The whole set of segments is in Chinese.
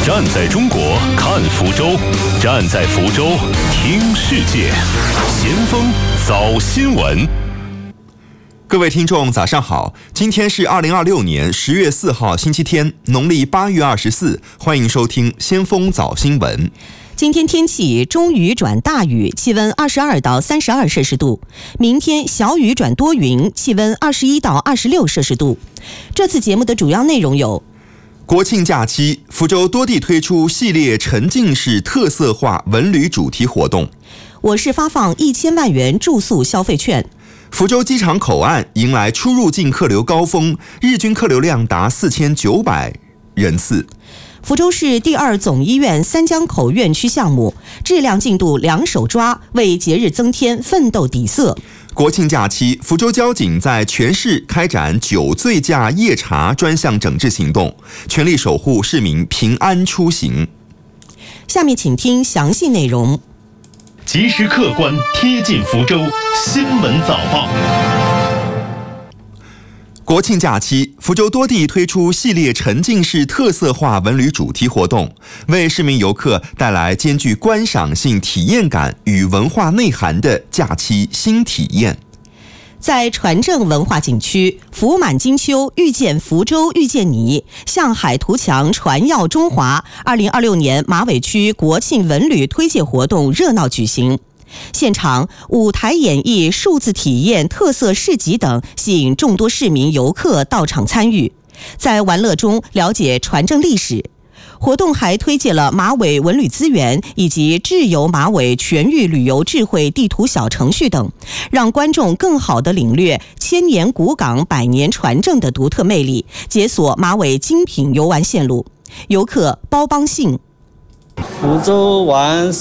站在中国看福州，站在福州听世界。先锋早新闻。 各位听众早上好，今天是2026年10月4号星期天，农历8月24，欢迎收听先锋早新闻。 今天天气中雨转大雨，气温22到32摄氏度。明天小雨转多云，气温21到26摄氏度。这次节目的主要内容有： 国庆假期，福州多地推出系列沉浸式特色化文旅主题活动。 我市发放1000万元住宿消费券。 福州机场口岸迎来出入境客流高峰，日均客流量达4900人次。 福州市第2总医院三江口院区项目质量进度两手抓，为节日增添奋斗底色。 国庆假期，福州交警在全市开展酒醉驾夜查专项整治行动，全力守护市民平安出行。 下面请听详细内容。 及时客观贴近福州新闻早报。 国庆假期，福州多地推出系列沉浸式特色化文旅主题活动，为市民游客带来兼具观赏性体验感与文化内涵的假期新体验。 在船正文化景区，福满金秋，遇见福州，遇见你，向海图强，传耀中华2026年马尾区国庆文旅推介活动热闹举行。现场舞台演绎、数字体验、特色市集等吸引众多市民游客到场参与，在玩乐中了解船正历史。活动还推介了马尾文旅资源以及智游马尾全域旅游智慧地图小程序等，让观众更好地领略千年古港、百年船正的独特魅力，解锁马尾精品游玩线路。游客包邦信： 福州玩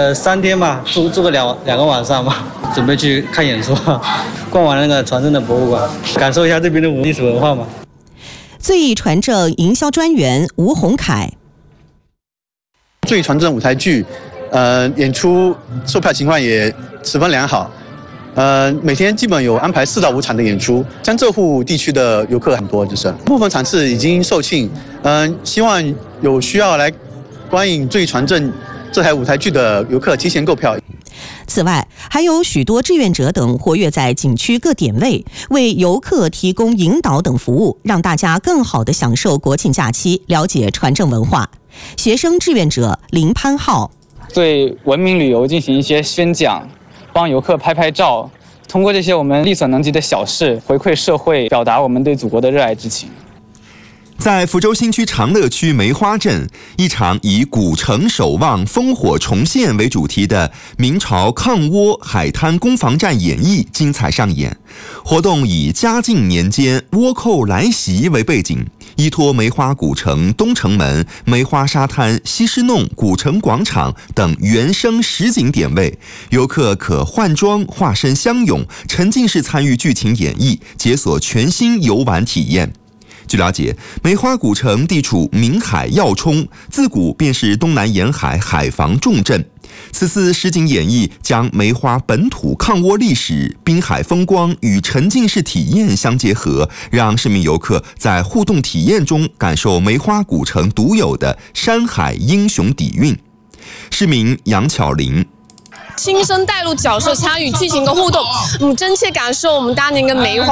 3天吧，住个两个晚上吧，准备去看演出，逛完那个船正的博物馆，感受一下这边的历史文化嘛。 最艺船正营销专员吴宏凯： 最船正舞台剧，演出售票情况也十分良好，每天基本有安排4到5场的演出，江浙沪地区的游客很多，就是部分场次已经售罄，希望有需要来观影最船正这台舞台剧的游客提前购票。 此外，还有许多志愿者等活跃在景区各点位，为游客提供引导等服务，让大家更好地享受国庆假期，了解船正文化。学生志愿者林潘浩： 对文明旅游进行一些宣讲，帮游客拍照，通过这些我们力所能及的小事回馈社会，表达我们对祖国的热爱之情。 在福州新区长乐区梅花镇，一场以古城守望、烽火重现为主题的明朝抗倭海滩攻防战演绎精彩上演。活动以嘉靖年间倭寇来袭为背景，依托梅花古城、东城门、梅花沙滩、西施弄、古城广场等原生实景点位，游客可换装、化身相拥，沉浸式参与剧情演绎，解锁全新游玩体验。据了解，梅花古城地处闽海要冲，自古便是东南沿海海防重镇。此次实景演绎将梅花本土抗倭历史、滨海风光与沉浸式体验相结合，让市民游客在互动体验中感受梅花古城独有的山海英雄底蕴。市民杨巧玲： 亲身带入角色参与剧情的互动，真切感受我们当年跟梅花